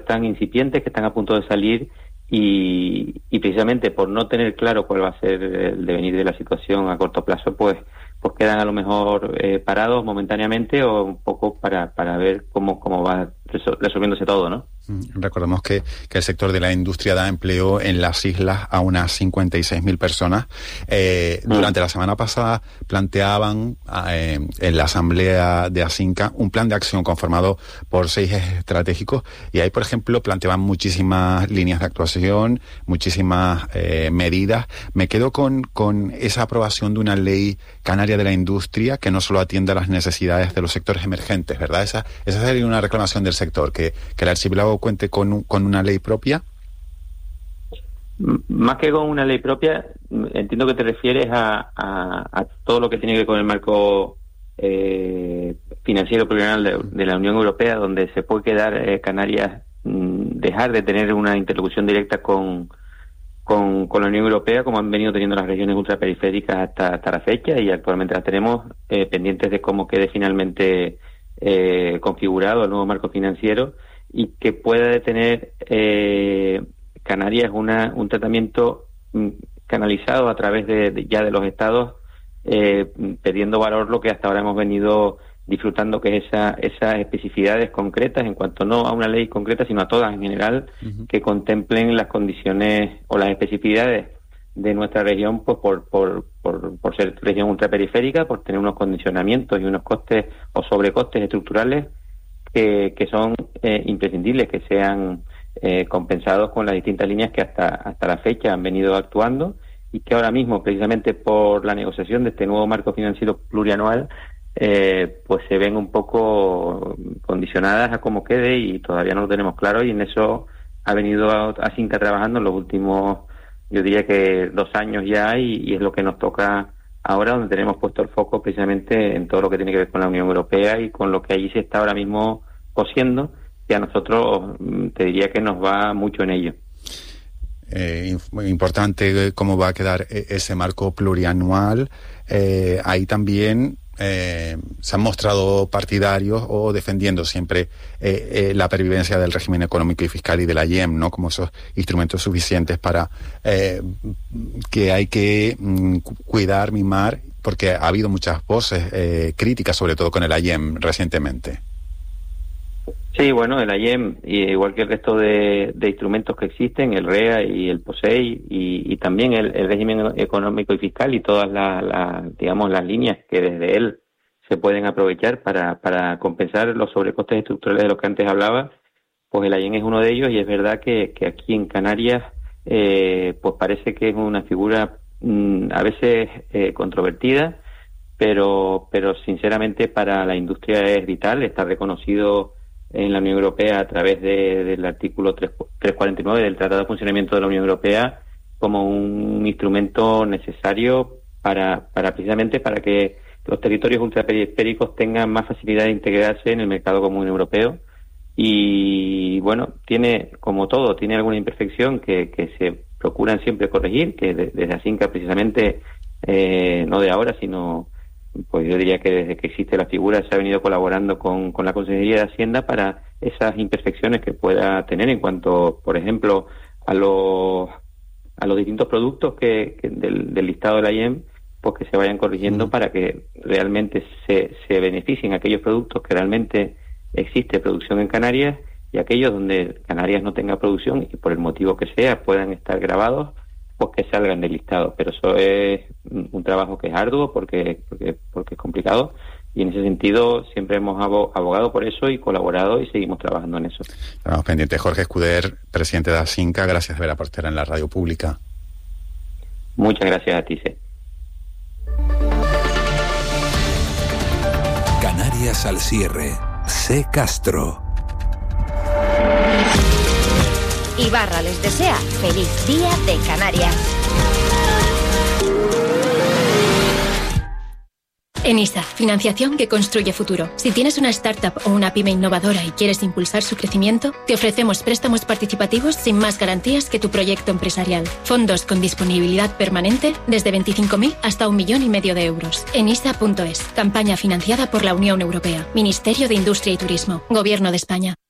tan incipientes, que están a punto de salir, y precisamente por no tener claro cuál va a ser el devenir de la situación a corto plazo, pues quedan a lo mejor parados momentáneamente, o un poco para ver cómo va resolviéndose todo, ¿no? Recordemos que el sector de la industria da empleo en las islas a unas 56.000 personas. Durante la semana pasada planteaban en la asamblea de Asinca un plan de acción conformado por 6 ejes estratégicos, y ahí, por ejemplo, planteaban muchísimas líneas de actuación, muchísimas medidas. Me quedo con esa aprobación de una ley canaria de la industria que no solo atienda a las necesidades de los sectores emergentes, ¿verdad? Esa sería una reclamación del sector, que el archipiélago cuente con una ley propia. Más que con una ley propia, entiendo que te refieres a todo lo que tiene que ver con el marco financiero plurianual de la Unión Europea, donde se puede quedar Canarias, dejar de tener una interlocución directa con la Unión Europea, como han venido teniendo las regiones ultraperiféricas hasta la fecha, y actualmente las tenemos pendientes de cómo quede finalmente configurado el nuevo marco financiero, y que pueda tener Canarias un tratamiento canalizado a través de los estados, perdiendo valor lo que hasta ahora hemos venido disfrutando, que es esas especificidades concretas, en cuanto no a una ley concreta, sino a todas en general, que contemplen las condiciones o las especificidades de nuestra región, pues por ser región ultraperiférica, por tener unos condicionamientos y unos costes o sobrecostes estructurales que son imprescindibles, que sean compensados con las distintas líneas que hasta la fecha han venido actuando, y que ahora mismo, precisamente por la negociación de este nuevo marco financiero plurianual, pues se ven un poco condicionadas a cómo quede, y todavía no lo tenemos claro, y en eso ha venido Asinca trabajando en los últimos, yo diría que 2 años ya, y es lo que nos toca ahora, donde tenemos puesto el foco precisamente en todo lo que tiene que ver con la Unión Europea y con lo que allí se está ahora mismo cosiendo, y a nosotros te diría que nos va mucho en ello. Importante cómo va a quedar ese marco plurianual. Ahí también se han mostrado partidarios o defendiendo siempre la pervivencia del régimen económico y fiscal y de la IEM, ¿no? Como esos instrumentos suficientes para que hay que cuidar, mimar, porque ha habido muchas voces críticas, sobre todo con el IEM recientemente. Sí, bueno, el IEM, igual que el resto de instrumentos que existen, el REA y el POSEI, y también el régimen económico y fiscal, y todas las líneas que desde él se pueden aprovechar para compensar los sobrecostes estructurales de los que antes hablaba, pues el IEM es uno de ellos, y es verdad que aquí en Canarias pues parece que es una figura a veces controvertida, pero sinceramente para la industria es vital. Está reconocido en la Unión Europea a través del artículo 349 del Tratado de Funcionamiento de la Unión Europea como un instrumento necesario precisamente para que los territorios ultraperiféricos tengan más facilidad de integrarse en el mercado común europeo. Y bueno, tiene, como todo, tiene alguna imperfección que se procuran siempre corregir, que desde Asinca precisamente, no de ahora, sino pues yo diría que desde que existe la figura se ha venido colaborando con la Consejería de Hacienda para esas imperfecciones que pueda tener en cuanto, por ejemplo, a los distintos productos del listado de la IEM, pues que se vayan corrigiendo para que realmente se beneficien aquellos productos que realmente existe producción en Canarias, y aquellos donde Canarias no tenga producción y por el motivo que sea puedan estar grabados, pues que salgan del listado. Pero eso es un trabajo que es arduo porque es complicado, y en ese sentido siempre hemos abogado por eso y colaborado, y seguimos trabajando en eso. Estamos pendientes. Jorge Escuder, presidente de Asinca, gracias de ver a Portera en la radio pública. Muchas gracias a ti, Canarias al cierre. C. Castro. Ibarra les desea feliz día de Canarias. ENISA, financiación que construye futuro. Si tienes una startup o una pyme innovadora y quieres impulsar su crecimiento, te ofrecemos préstamos participativos sin más garantías que tu proyecto empresarial. Fondos con disponibilidad permanente desde 25.000 hasta 1,5 millones de euros. enisa.es. Campaña financiada por la Unión Europea. Ministerio de Industria y Turismo. Gobierno de España.